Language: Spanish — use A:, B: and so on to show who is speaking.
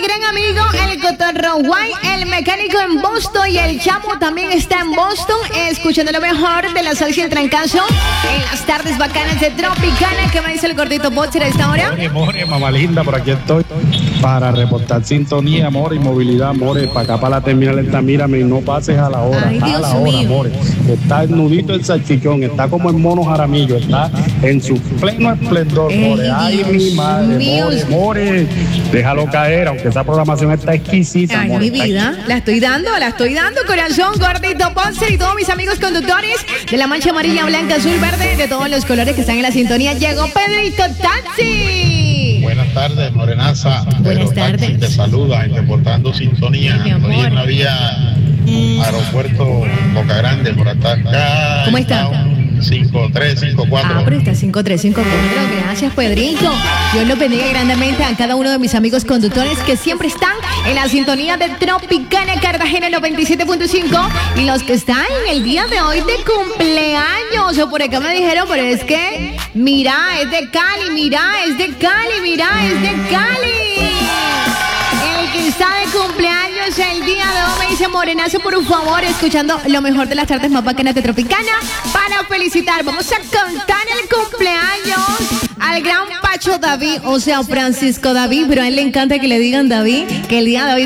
A: gran amigo, el Cotorro Guay, el mecánico en Boston y el Chamo también está en Boston, escuchando lo mejor de la salsa y el trancazo en las tardes bacanas de Tropicana. ¿Qué me dice el gordito Boxer a esta hora?
B: More, mamá linda, por aquí estoy para reportar sintonía, amor, y movilidad, amores, para acá, para la terminal esta, mírame, y no pases a la hora.
A: Ay,
B: a
A: Dios
B: la hora,
A: mío.
B: amores. Está el nudito el salchichón, está como el mono Jaramillo, está en su pleno esplendor, more. Ay,
A: Dios
B: mi madre,
A: mío.
B: more. Déjalo caer, aunque esa programación está exquisita,
A: Ay,
B: more.
A: mi vida, la estoy dando, corazón, gordito Boxer y todos mis amigos conductores de la mancha amarilla, blanca, azul, verde, de todos los colores que están en la sintonía. Llegó Pedrito Taxi.
C: Buenas tardes, Morenaza.
A: Buenas
C: Pedro Taxi
A: tardes.
C: te saluda, reportando sintonía.
A: Mi amor.
C: Estoy en la vía Aeropuerto Boca Grande, por acá.
A: ¿Cómo está?
C: Un 5354.
A: Pero está 5354. Gracias, Pedrito. Dios los bendiga grandemente a cada uno de mis amigos conductores que siempre están en la sintonía de Tropicana Cartagena 97.5 y los que están en el día de hoy de cumpleaños. O por acá me dijeron, pero es que, mira, es de Cali, mira, es de Cali, mira, es de Cali. El que está de cumpleaños el día de hoy me dice Morenazo, por favor, escuchando lo mejor de las tardes más bacanas de Tropicana para felicitar. Vamos a cantar el cumpleaños al gran Pacho David, o sea, Francisco David, pero a él le encanta que le digan David, que el día de hoy